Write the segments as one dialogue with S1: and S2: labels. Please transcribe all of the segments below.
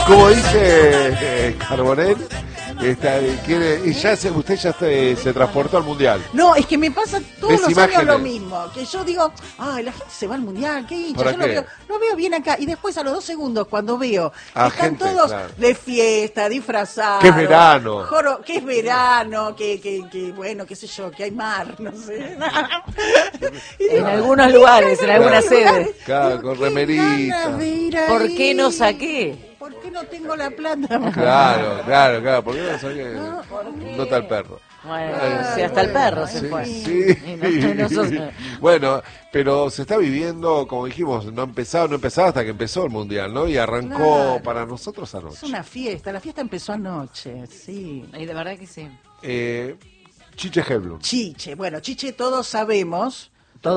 S1: Como dice Carbonell, usted ya se transportó al Mundial.
S2: No, es que me pasa todos los
S1: imágenes.
S2: años lo mismo. Que yo digo, ay, la gente se va al Mundial, qué hincha. Yo lo veo bien acá. Y después a los 2 segundos, cuando veo que están todos claro, de fiesta, disfrazados.
S1: Que es verano.
S2: Que es verano, que bueno, qué sé yo, que hay mar, no sé.
S3: En algunos lugares, en algunas sedes.
S1: Claro, con remerita.
S3: ¿Por qué no saqué?
S2: ¿Por qué no tengo la plata?
S1: Claro. ¿Por qué no saqué? No está el perro.
S3: Bueno, si hasta el perro se fue.
S1: Sí. Bueno, pero se está viviendo, como dijimos, no empezaba hasta que empezó el Mundial, ¿no? Y arrancó para nosotros anoche.
S2: Es una fiesta, la fiesta empezó anoche, sí.
S3: Y de verdad que sí.
S1: Chiche Helblum.
S2: Chiche todos sabemos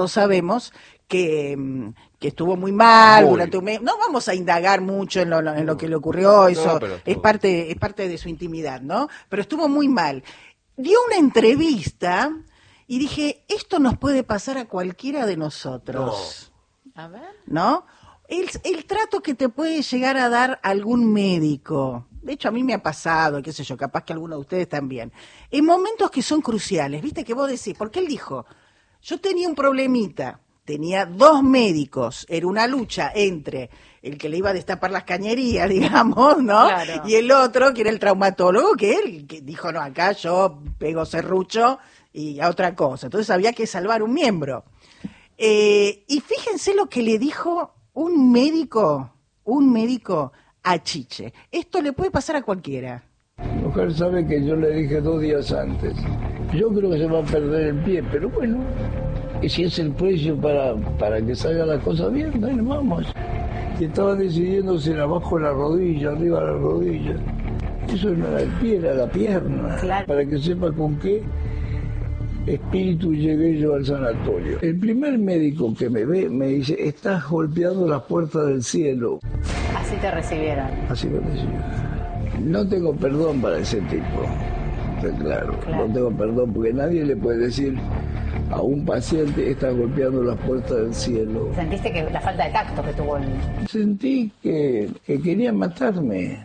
S2: que estuvo muy mal durante un mes. No vamos a indagar mucho en lo que le ocurrió, eso es parte de su intimidad, ¿no? Pero estuvo muy mal. Dio una entrevista y dije, esto nos puede pasar a cualquiera de nosotros.
S3: No. A ver.
S2: ¿No? El trato que te puede llegar a dar algún médico. De hecho, a mí me ha pasado, qué sé yo, capaz que alguno de ustedes también. En momentos que son cruciales, ¿viste? Que vos decís, porque él dijo, yo tenía un problemita, tenía 2 médicos, era una lucha entre el que le iba a destapar las cañerías, digamos, ¿no? Claro. Y el otro, que era el traumatólogo, que dijo, no, acá yo pego serrucho y a otra cosa. Entonces había que salvar un miembro. Y fíjense lo que le dijo un médico a Chiche. Esto le puede pasar a cualquiera.
S4: Mi mujer sabe que yo le dije 2 días antes. Yo creo que se va a perder el pie, pero bueno, y si es el precio para que salga la cosa bien, dale, vamos. Y estaba decidiendo si era abajo de la rodilla, arriba de la rodilla. Eso no era el pie, era la pierna.
S3: Claro.
S4: Para que sepa con qué espíritu llegué yo al sanatorio. El primer médico que me ve me dice, estás golpeando las puertas del cielo.
S3: Así te recibieron.
S4: Así me recibieron. No tengo perdón para ese tipo. Claro, no tengo perdón porque nadie le puede decir a un paciente estás golpeando las puertas del cielo.
S3: ¿Sentiste que la falta de tacto que tuvo él?
S4: Sentí que querían matarme.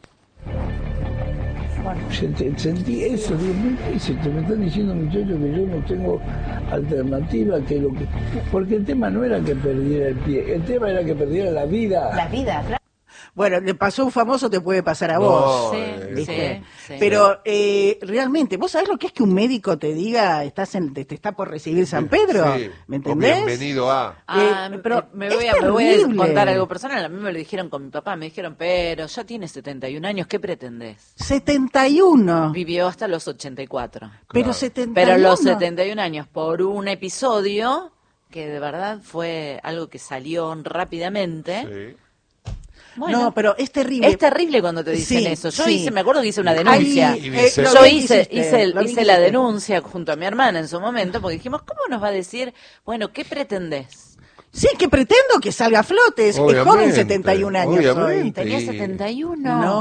S3: Bueno.
S4: Sentí eso, digo, me están diciendo muchachos que yo no tengo alternativa porque el tema no era que perdiera el pie, el tema era que perdiera la vida.
S3: La vida, claro.
S2: Bueno, le pasó a un famoso, te puede pasar a vos. ¿Viste? Sí. Pero realmente, ¿vos sabés lo que es que un médico te diga te está por recibir San Pedro?
S1: Sí.
S2: ¿Me entendés?
S1: O bienvenido a...
S2: pero
S3: me voy a contar algo personal. A mí me lo dijeron con mi papá. Me dijeron, pero ya tienes 71 años, ¿qué pretendés?
S2: 71.
S3: Vivió hasta los 84.
S2: Pero
S1: Claro.
S2: 71.
S3: Pero los 71 años por un episodio que de verdad fue algo que salió rápidamente.
S1: Sí.
S3: Bueno,
S2: no, pero es terrible.
S3: Es terrible cuando te dicen eso. Yo me acuerdo que hice una denuncia.
S1: Yo
S3: hice la denuncia junto a mi hermana en su momento, porque dijimos, ¿cómo nos va a decir? Bueno, ¿qué pretendés?
S2: Sí, que pretendo que salga a flote. Es joven, 71 años hoy.
S3: ¿Tenía 71?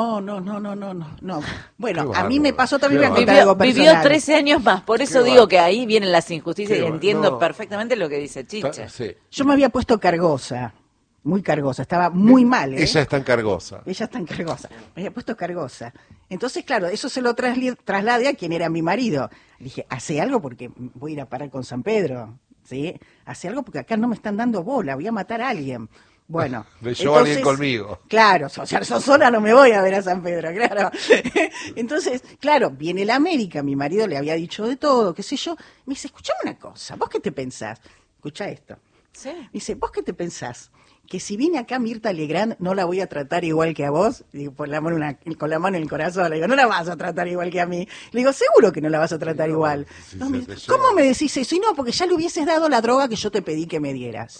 S2: No. Bueno, a mí me pasó también, voy a contar algo personal.
S3: Vivió 13 años más, por eso digo que ahí vienen las injusticias y entiendo perfectamente lo que dice Chiche.
S1: Sí.
S2: Yo me había puesto cargosa. Muy cargosa, estaba muy mal.
S1: Ella es tan cargosa.
S2: Me había puesto cargosa. Entonces, claro, eso se lo trasladé a quien era mi marido. Le dije, hace algo porque voy a ir a parar con San Pedro. ¿Sí? Hace algo porque acá no me están dando bola, voy a matar a alguien. Bueno.
S1: Me llevo a alguien conmigo.
S2: Claro, o sea, yo sola no me voy a ver a San Pedro, claro. Entonces, claro, viene la América, mi marido le había dicho de todo, qué sé yo. Me dice, escuchame una cosa, ¿vos qué te pensás? Escuchá esto.
S3: Sí.
S2: Me dice, ¿vos qué te pensás? Que si viene acá Mirta Legrand no la voy a tratar igual que a vos, y con la mano en el corazón, le digo, no la vas a tratar igual que a mí. Le digo, seguro que no la vas a tratar igual. No, ¿cómo me decís eso? Y no, porque ya le hubieses dado la droga que yo te pedí que me dieras.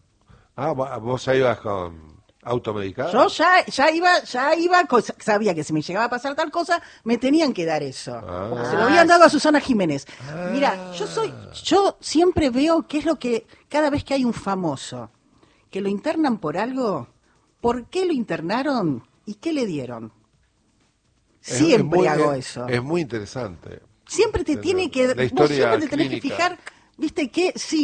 S1: Vos ya ibas con automedicada.
S2: Yo ya iba, sabía que si me llegaba a pasar tal cosa, me tenían que dar eso. Porque se lo habían dado a Susana Jiménez. Mira, yo siempre veo qué es lo que, cada vez que hay un famoso que lo internan por algo, ¿por qué lo internaron y qué le dieron? Siempre hago eso.
S1: Es muy interesante.
S2: Siempre te tiene que,
S1: la historia
S2: vos siempre te tenés que
S1: clínica.
S2: fijar, viste que sí,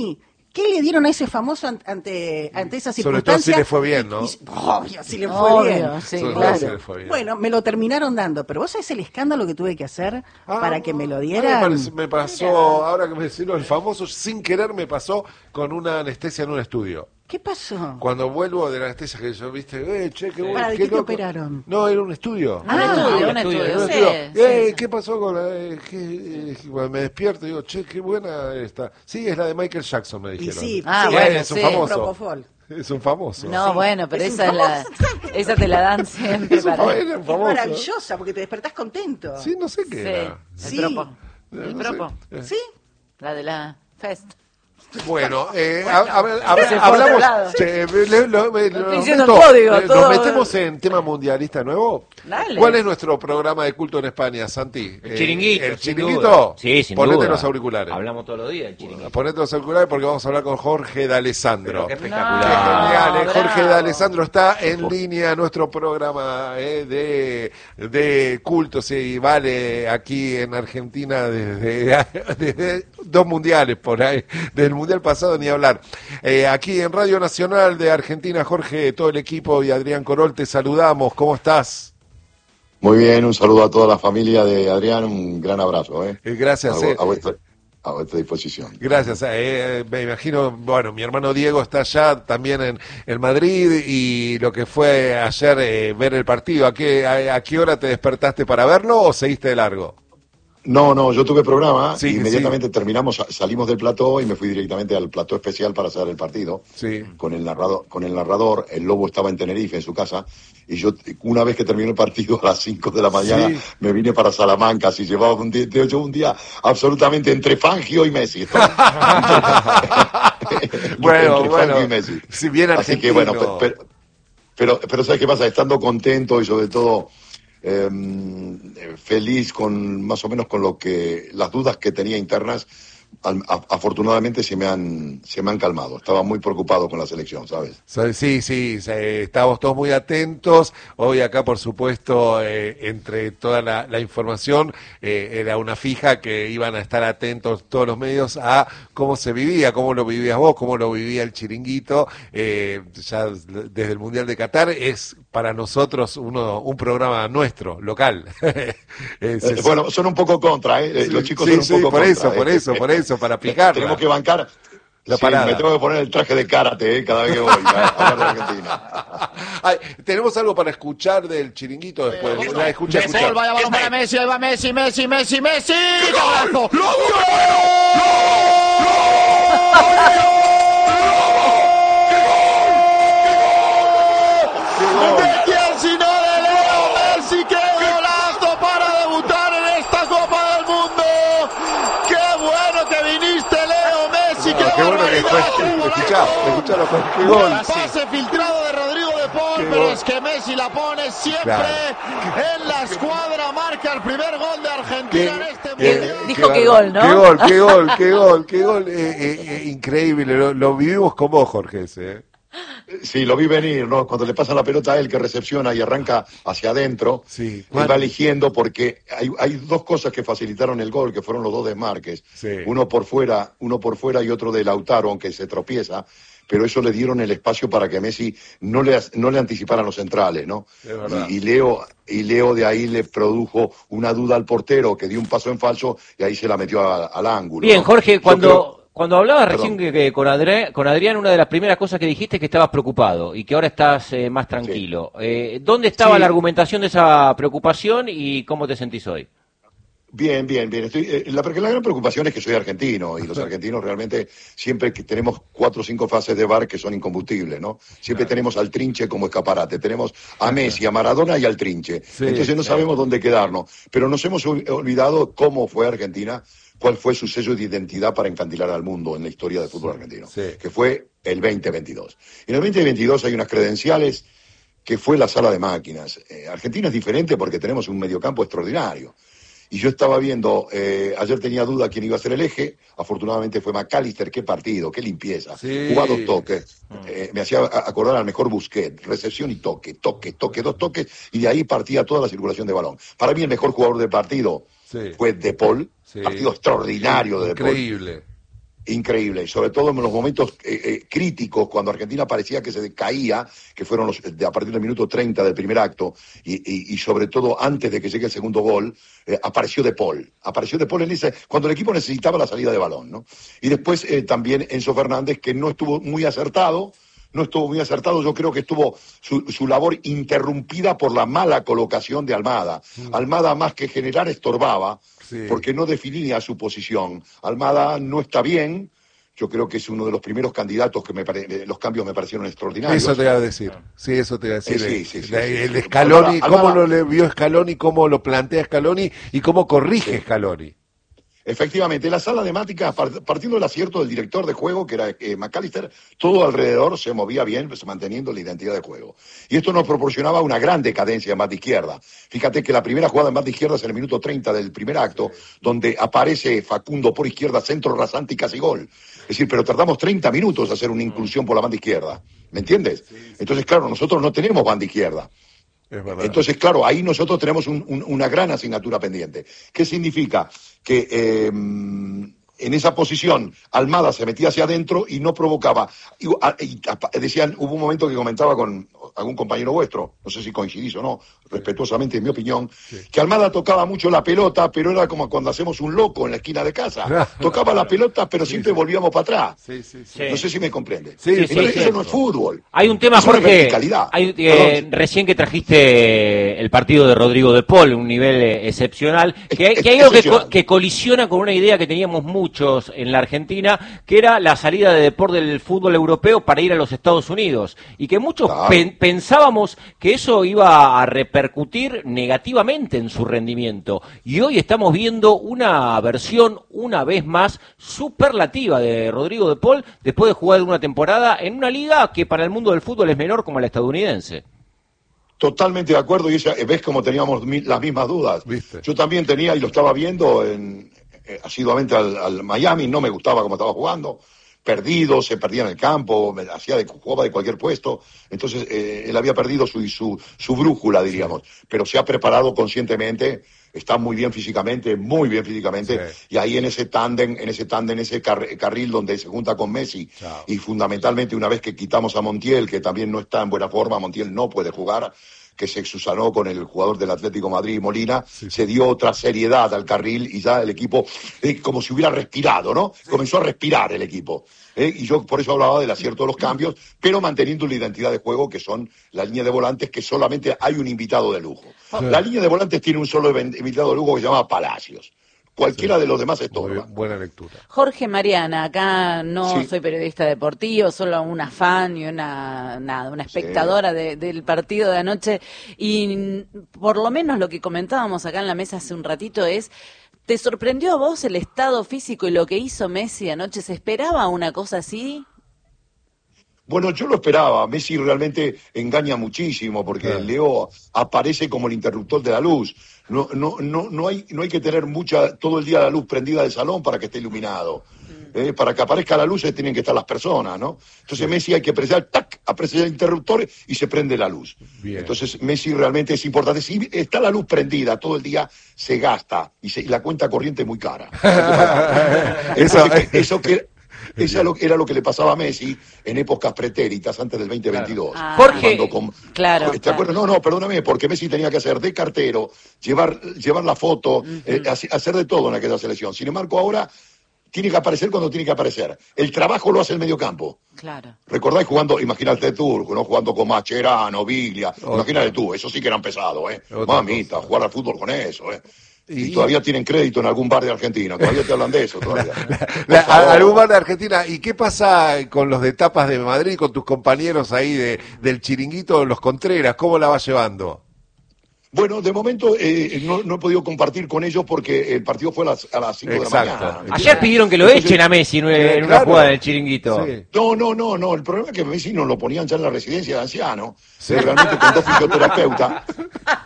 S2: ¿Qué le dieron a ese famoso ante esa circunstancia?
S1: Sobre todo si le fue bien, ¿no?
S2: Obvio, si le fue bien.
S3: Sí,
S1: Sobre todo
S3: claro.
S1: si le fue bien.
S2: Bueno, me lo terminaron dando, pero vos sabés el escándalo que tuve que hacer para que me lo
S1: a mí
S2: dieran.
S1: me pasó, ahora que me decís el famoso, sin querer me pasó con una anestesia en un estudio.
S2: ¿Qué pasó?
S1: Cuando vuelvo de la anestesia que yo, viste, che, qué bueno.
S2: ¿Para de
S1: qué
S2: qué te
S1: loco.
S2: operaron?
S1: No, era un estudio.
S3: Un estudio, sí.
S1: ¿Qué pasó con la...? Cuando me despierto digo, che, qué buena esta. Sí, es la de Michael Jackson, me
S2: Y
S1: dijeron.
S2: sí,
S3: bueno,
S1: es un
S3: sí.
S1: famoso.
S2: Propofol.
S1: Es un famoso.
S3: No, bueno, pero
S2: Es un
S3: esa te la dan siempre
S1: Es un
S3: para...
S1: era un
S2: Es
S1: famoso.
S2: maravillosa porque te despertás contento.
S1: Sí, no sé qué
S3: Sí,
S1: era.
S2: Sí.
S3: el propo.
S1: No
S3: El
S1: sé.
S3: propo.
S2: ¿Sí?
S3: La de la Fest.
S1: Bueno,
S3: Se fue a otro
S1: hablamos.
S3: lado.
S1: Che,
S3: Estoy diciendo el código,
S1: ¿Nos
S3: todo.
S1: metemos en tema mundialista nuevo?
S3: Dale.
S1: ¿Cuál es nuestro programa de culto en España, Santi?
S5: El chiringuito.
S1: ¿El
S5: sin
S1: chiringuito?
S5: duda. Sí, sin
S1: Ponete
S5: duda.
S1: los auriculares.
S5: Hablamos todos los días del chiringuito.
S1: Ponete los auriculares porque vamos a hablar con Jorge D'Alessandro.
S5: Pero qué
S1: Qué
S5: espectacular.
S1: genial,
S3: bravo.
S1: Jorge D'Alessandro está en línea nuestro programa de culto, sí, vale aquí en Argentina desde 2 mundiales por ahí, del mundial pasado ni hablar. Aquí en Radio Nacional de Argentina, Jorge, todo el equipo y Adrián Corol, te saludamos, ¿cómo estás?
S6: Muy bien, un saludo a toda la familia de Adrián, un gran abrazo.
S1: Gracias.
S6: A vuestra disposición.
S1: Gracias. Me imagino, bueno, mi hermano Diego está allá también en Madrid y lo que fue ayer ver el partido, ¿a qué hora te despertaste para verlo o seguiste de largo?
S6: No, yo tuve programa,
S1: Sí,
S6: inmediatamente terminamos, salimos del plató y me fui directamente al plató especial para hacer el partido.
S1: Sí.
S6: Con el narrador, el Lobo estaba en Tenerife, en su casa, y yo, una vez que terminó el partido, a las 5 de la mañana,
S1: Sí.
S6: me vine para Salamanca, así llevaba un día absolutamente entre Fangio y Messi.
S1: Bueno,
S6: Entre Fangio y Messi.
S1: si bien
S6: Así que
S1: argentino.
S6: bueno, pero ¿sabes qué pasa? Estando contento y sobre todo feliz con más o menos con las dudas que tenía internas, afortunadamente se me han calmado. Estaba muy preocupado con la selección, ¿sabes?
S1: Sí, estábamos todos muy atentos. Hoy acá, por supuesto, entre toda la información, era una fija que iban a estar atentos todos los medios a cómo se vivía, cómo lo vivías vos, cómo lo vivía el chiringuito. Ya desde el Mundial de Qatar es para nosotros un programa nuestro, local.
S6: Bueno, son un poco contra, los chicos son un poco contra.
S1: Por eso, para aplicarla.
S6: Tenemos que bancar.
S1: La
S6: Sí,
S1: parada.
S6: me tengo que poner el traje de karate cada vez que voy a hablar de Argentina.
S1: Ay, tenemos algo para escuchar del chiringuito después. Escucha.
S5: Vaya balón para Messi, ahí va Messi. ¡Golazo! ¿De quién sino de Leo Messi? ¡Qué golazo para debutar en esta Copa del Mundo! ¡Qué bueno que viniste, Leo Messi!
S1: Qué bueno que fue. Escuchalo, qué gol.
S5: Pase filtrado de Rodrigo de Paul, pero es que Messi la pone siempre en la escuadra, marca el primer gol de Argentina en este mundial.
S3: Dijo que gol, ¿no?
S1: Qué gol. Increíble, lo vivimos con vos, Jorge, ese.
S6: Sí, lo vi venir, ¿no? Cuando le pasa la pelota a él que recepciona y arranca hacia adentro,
S1: Sí.
S6: él va eligiendo porque hay dos cosas que facilitaron el gol, que fueron los dos desmarques.
S1: Sí.
S6: Uno por fuera y otro de Lautaro, aunque se tropieza, pero eso le dieron el espacio para que Messi no le anticiparan los centrales, ¿no?
S1: Es verdad.
S6: Y Leo de ahí le produjo una duda al portero que dio un paso en falso y ahí se la metió al ángulo.
S5: Bien,
S6: ¿no?
S5: Jorge,
S6: Yo
S5: cuando hablabas
S6: Perdón.
S5: recién que con Adrián, una de las primeras cosas que dijiste es que estabas preocupado y que ahora estás más tranquilo. ¿Dónde estaba la argumentación de esa preocupación y cómo te sentís hoy?
S6: Bien. La gran preocupación es que soy argentino y los argentinos realmente siempre que tenemos 4 o 5 fases de VAR que son incombustibles, ¿no? Siempre tenemos al Trinche como escaparate, tenemos a Messi, a Maradona y al Trinche.
S1: Sí,
S6: entonces no sabemos dónde quedarnos. Pero nos hemos olvidado cómo fue Argentina, cuál fue su sello de identidad para encandilar al mundo en la historia del fútbol argentino, que fue el 2022. En el 2022 hay unas credenciales que fue la sala de máquinas. Argentina es diferente porque tenemos un mediocampo extraordinario. Y yo estaba viendo, ayer tenía duda quién iba a ser el eje, afortunadamente fue McAllister, qué partido, qué limpieza, jugaba 2 toques, me hacía acordar al mejor Busquets, recepción y toque, 2 toques, y de ahí partía toda la circulación de balón. Para mí el mejor jugador del partido fue De Paul, partido extraordinario de De Paul.
S1: Increíble.
S6: Increíble, sobre todo en los momentos críticos, cuando Argentina parecía que se caía, que fueron a partir del minuto 30 del primer acto, y sobre todo antes de que llegue el segundo gol, apareció De Paul. Apareció De Paul cuando el equipo necesitaba la salida de balón, ¿no? Y después también Enzo Fernández, que no estuvo muy acertado, yo creo que estuvo su labor interrumpida por la mala colocación de Almada. Almada, más que generar, estorbaba, porque no definía su posición. Almada no está bien, yo creo que es uno de los primeros candidatos que los cambios me parecieron extraordinarios.
S1: Eso te iba a decir, eso te iba a decir. El
S6: sí.
S1: Scaloni,
S6: Almada,
S1: cómo lo vio Scaloni, cómo lo plantea Scaloni y cómo corrige Scaloni.
S6: Efectivamente, la sala de Mática, partiendo del acierto del director de juego, que era McAllister, todo alrededor se movía bien, pues, manteniendo la identidad de juego. Y esto nos proporcionaba una gran decadencia en banda izquierda. Fíjate que la primera jugada en banda izquierda es en el minuto 30 del primer acto, donde aparece Facundo por izquierda, centro rasante y casi gol. Es decir, pero tardamos 30 minutos en hacer una inclusión por la banda izquierda. ¿Me entiendes? Entonces, claro, nosotros no tenemos banda izquierda. Entonces, claro, ahí nosotros tenemos una gran asignatura pendiente. ¿Qué significa? Que en esa posición Almada se metía hacia adentro y no provocaba. Decían, hubo un momento que comentaba con algún compañero vuestro, no sé si coincidís o no, respetuosamente en mi opinión, que Almada tocaba mucho la pelota, pero era como cuando hacemos un loco en la esquina de casa. Tocaba la pelota, pero siempre volvíamos para atrás. No sé si me comprende. Entonces, eso no es fútbol.
S7: Hay un tema, Jorge, recién que trajiste el partido de Rodrigo De Paul, un nivel excepcional, que hay algo que colisiona con una idea que teníamos muchos en la Argentina, que era la salida de De Paul del fútbol europeo para ir a los Estados Unidos, y que muchos pensábamos que eso iba a repercutir negativamente en su rendimiento, y hoy estamos viendo una versión una vez más superlativa de Rodrigo De Paul después de jugar una temporada en una liga que para el mundo del fútbol es menor, como la estadounidense.
S6: Totalmente de acuerdo, y ves como teníamos las mismas dudas. ¿Viste? Yo también tenía, y lo estaba viendo asiduamente al Miami, no me gustaba cómo estaba jugando, perdido, se perdía en el campo, jugaba de cualquier puesto, entonces él había perdido su brújula, diríamos, pero se ha preparado conscientemente, está muy bien físicamente, y ahí en ese tándem, ese carril donde se junta con Messi, y fundamentalmente una vez que quitamos a Montiel, que también no está en buena forma, Montiel no puede jugar, que se exusanó con el jugador del Atlético de Madrid, Molina, se dio otra seriedad al carril y ya el equipo, como si hubiera respirado, ¿no? Comenzó a respirar el equipo. Y yo por eso hablaba del acierto de los cambios, pero manteniendo la identidad de juego, que son la línea de volantes, que solamente hay un invitado de lujo. La línea de volantes tiene un solo invitado de lujo que se llama Palacios. Cualquiera de los demás estorba.
S1: Buena lectura.
S3: Jorge Mariana, acá no soy periodista deportivo, solo una fan y una espectadora del partido de anoche, y por lo menos lo que comentábamos acá en la mesa hace un ratito es, ¿te sorprendió a vos el estado físico y lo que hizo Messi anoche? ¿Se esperaba una cosa así?
S6: Bueno, yo lo esperaba. Messi realmente engaña muchísimo porque Leo aparece como el interruptor de la luz. No hay que tener todo el día la luz prendida del salón para que esté iluminado. Para que aparezca la luz tienen que estar las personas, ¿no? Entonces Messi hay que apreciar, aprecia el interruptor y se prende la luz. Bien. Entonces Messi realmente es importante. Si está la luz prendida todo el día, se gasta y la cuenta corriente es muy cara. Eso era lo que le pasaba a Messi en épocas pretéritas, antes del 2022.
S7: Jorge,
S6: ¿te acuerdas? No, perdóname, porque Messi tenía que hacer de cartero, llevar la foto, hacer de todo en aquella selección. Sin embargo, ahora tiene que aparecer cuando tiene que aparecer. El trabajo lo hace el mediocampo. Claro. ¿Recordáis imagínate tú, ¿no? Jugando con Mascherano, Biglia? Imagínate tú, eso sí que eran pesados, Mamita, jugar al fútbol con eso, Y todavía tienen crédito en algún bar de Argentina, todavía te hablan de eso todavía.
S1: Algún bar de Argentina. ¿Y qué pasa con los de Tapas de Madrid, con tus compañeros ahí del Chiringuito, los Contreras? ¿Cómo la vas llevando?
S6: Bueno, de momento no he podido compartir con ellos porque el partido fue a las 5 de la mañana.
S7: Ayer pidieron que lo echen a Messi en una jugada del Chiringuito.
S6: Sí. No. El problema es que Messi nos lo ponían ya en la residencia de ancianos. Realmente con dos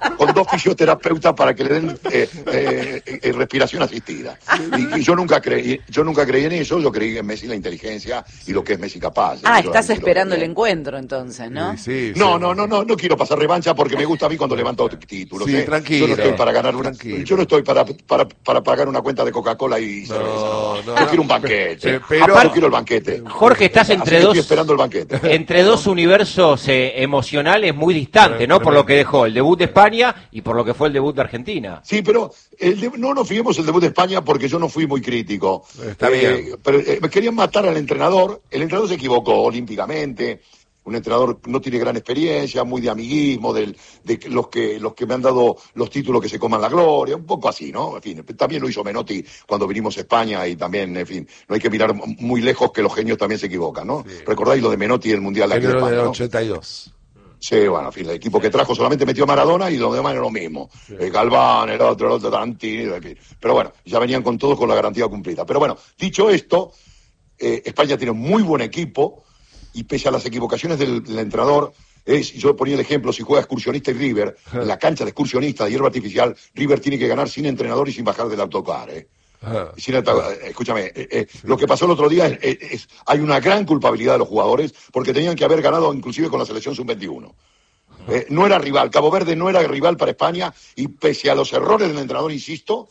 S6: fisioterapeutas para que le den respiración asistida. Y yo nunca creí en eso, yo creí en Messi la inteligencia y lo que es Messi capaz.
S3: Estás esperando el encuentro entonces, ¿no?
S6: Sí, no quiero pasar revancha porque me gusta a mí cuando levanto títulos.
S1: Sí, tranquilo.
S6: Yo no estoy para ganar yo no estoy para pagar una cuenta de Coca-Cola y cerveza. Yo quiero un banquete. Yo quiero el banquete.
S7: Jorge, estás
S6: estoy esperando el banquete.
S7: Entre dos universos emocionales muy distantes, ¿no? Por lo que dejó el debut de España y por lo que fue el debut de Argentina.
S6: Sí, pero no nos fijemos el debut de España porque yo no fui muy crítico.
S1: Está bien.
S6: Pero me querían matar al entrenador. El entrenador se equivocó olímpicamente. Un entrenador no tiene gran experiencia, muy de amiguismo, de los que me han dado los títulos que se coman la gloria, un poco así, ¿no? En fin, también lo hizo Menotti cuando vinimos a España y también, en fin, no hay que mirar muy lejos que los genios también se equivocan, ¿no? Sí. ¿Recordáis lo de Menotti y el Mundial de aquí de España,
S1: del
S6: ¿no?
S1: 82.
S6: Sí, bueno, en fin, el equipo que trajo solamente metió a Maradona y los demás era lo mismo. Sí. Galván, el otro, Tarantini, en fin. Pero bueno, ya venían con todos con la garantía cumplida. Pero bueno, dicho esto, España tiene un muy buen equipo. Y pese a las equivocaciones del entrenador, yo ponía el ejemplo, si juega Excursionista y River, en la cancha de Excursionista de hierba artificial, River tiene que ganar sin entrenador y sin bajar del autocar. Escúchame, lo que pasó el otro día hay una gran culpabilidad de los jugadores porque tenían que haber ganado inclusive con la selección sub-21. No era rival, Cabo Verde no era rival para España y pese a los errores del entrenador, insisto,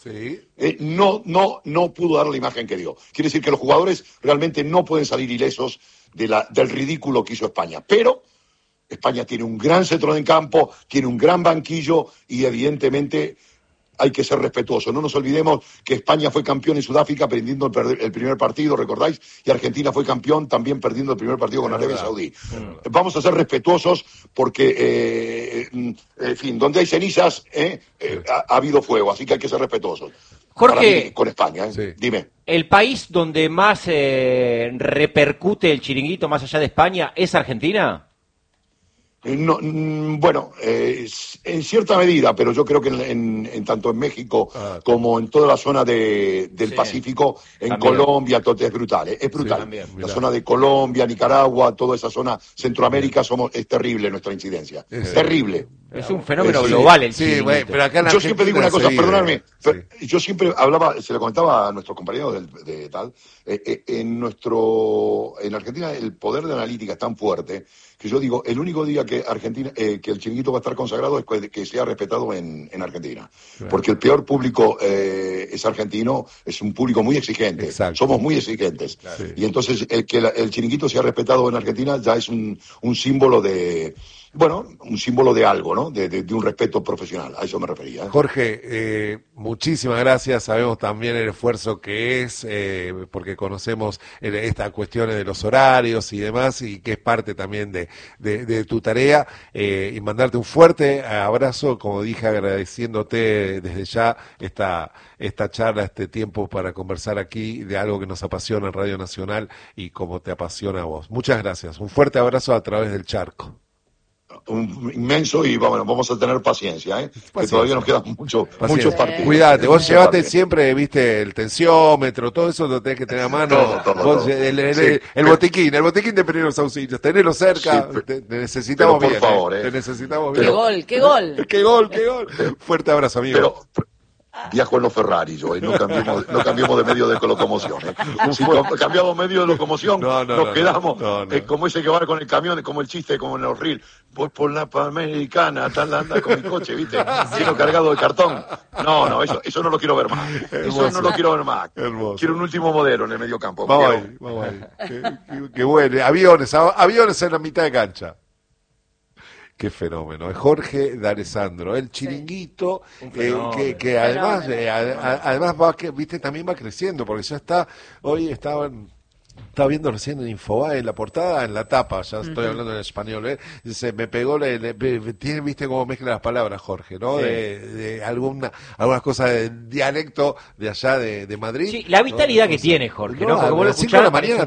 S6: no pudo dar la imagen que dio. Quiere decir que los jugadores realmente no pueden salir ilesos del ridículo que hizo España. Pero España tiene un gran centro de campo, tiene un gran banquillo y evidentemente hay que ser respetuoso. No nos olvidemos que España fue campeón en Sudáfrica perdiendo el primer partido, ¿recordáis? Y Argentina fue campeón también perdiendo el primer partido con Arabia Saudí. Vamos a ser respetuosos porque, en fin, donde hay cenizas ha habido fuego, así que hay que ser respetuosos.
S7: Jorge,
S6: con España, dime.
S7: ¿El país donde más repercute el chiringuito más allá de España es Argentina?
S6: No, bueno, en cierta medida, pero yo creo que en tanto en México como en toda la zona del Pacífico, en también. Colombia, todo es brutal, es brutal. También, la zona de Colombia, Nicaragua, toda esa zona, Centroamérica, es terrible nuestra incidencia, terrible.
S7: Es un fenómeno global el
S6: chiringuito. Pero acá en yo siempre digo una cosa, perdonadme, yo siempre hablaba, se lo comentaba a nuestros compañeros de tal, en Argentina el poder de analítica es tan fuerte que yo digo, el único día que Argentina, que el chiringuito va a estar consagrado es que sea respetado en Argentina. Claro. Porque el peor público es argentino, es un público muy exigente. Exacto. Somos muy exigentes. Claro. Y entonces que el chiringuito sea respetado en Argentina ya es un símbolo de... Bueno, un símbolo de algo, ¿no? De un respeto profesional, a eso me refería.
S1: Jorge, muchísimas gracias. Sabemos también el esfuerzo que es, porque conocemos estas cuestiones de los horarios y demás, y que es parte también de tu tarea. Y mandarte un fuerte abrazo, como dije, agradeciéndote desde ya esta charla, este tiempo para conversar aquí de algo que nos apasiona en Radio Nacional y como te apasiona a vos. Muchas gracias. Un fuerte abrazo a través del charco.
S6: Inmenso y vamos a tener paciencia, que todavía nos quedan muchos partidos.
S1: Cuídate, vos llevaste siempre, viste, el tensiómetro, todo eso lo tenés que tener a mano. Todo. El botiquín de primeros auxilios, tenelo cerca, sí, te necesitamos bien.
S6: Por favor,
S1: te necesitamos bien.
S3: ¡Qué gol!
S1: ¡Qué gol! Fuerte abrazo, amigo.
S6: Viajo en los Ferrari, yo, no cambiamos de medio de locomoción. Si cambiamos medio de locomoción, nos quedamos como ese que va con el camión, como el chiste, como en los reels. Voy por la Panamericana, anda con mi coche, ¿viste? Lleno cargado de cartón. No, eso no lo quiero ver más. Eso no lo quiero ver más.
S1: Hermoso.
S6: Quiero un último modelo en el medio campo.
S1: Vamos ahí. Qué bueno. Aviones en la mitad de cancha. Qué fenómeno, es Jorge D'Alessandro, el chiringuito, que además también va creciendo, porque ya estaba viendo recién en Infobae, en la portada, en la tapa, ya estoy hablando en español, se me pegó, viste cómo mezcla las palabras, Jorge, ¿no? Sí. De algunas cosas de dialecto de allá de Madrid.
S7: Sí, la vitalidad que tiene Jorge, ¿no? Porque vos lo escuchás, de la mañana,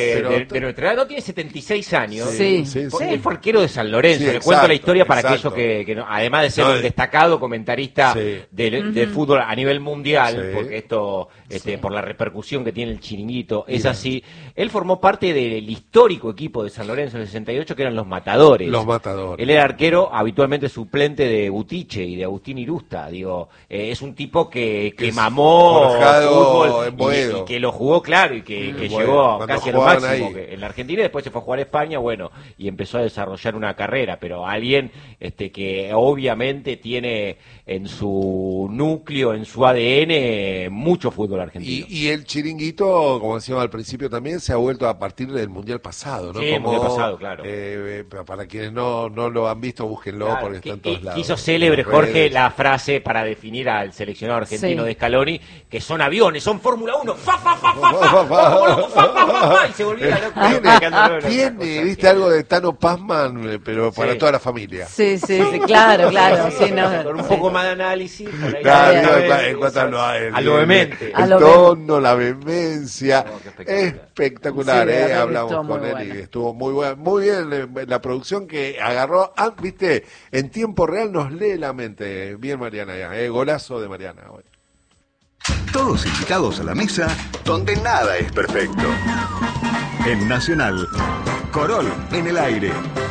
S7: no tiene 76 años, él fue arquero de San Lorenzo, le cuento la historia para aquellos que no, además de ser un destacado comentarista del fútbol a nivel mundial, porque esto, por la repercusión que tiene el chiringuito, es así. Él formó parte del histórico equipo de San Lorenzo en el 68, que eran los Matadores.
S1: Los Matadores.
S7: Él era arquero habitualmente suplente de Butiche y de Agustín Irusta. Digo, es un tipo que mamó fútbol y que lo jugó claro y que llegó casi a lo máximo en la Argentina, y después se fue a jugar a España, bueno, y empezó a desarrollar una carrera, pero alguien que obviamente tiene en su núcleo, en su ADN, mucho fútbol argentino.
S1: Y el chiringuito, como decíamos al principio también, se ha vuelto a partir del Mundial pasado, ¿no?
S7: Sí, el Mundial pasado, claro.
S1: Para quienes no lo han visto, búsquenlo, claro, porque está en todos lados.
S7: Hizo célebre, Jorge, la frase para definir al seleccionado argentino de Scaloni, que son aviones, son Fórmula 1, y se volvía loco.
S1: Tiene, viste, algo de Tano Pazman, pero para toda la familia.
S3: Sí, claro. Sí,
S7: con un poco más de análisis.
S1: En cuanto a lo vehemente. El tono, la vehemencia. Espectacular, hablamos con él y estuvo muy bien la producción que agarró, viste, en tiempo real nos lee la mente. Bien Mariana, golazo de Mariana hoy.
S8: Todos invitados a la mesa donde nada es perfecto. En Nacional, Corol en el aire.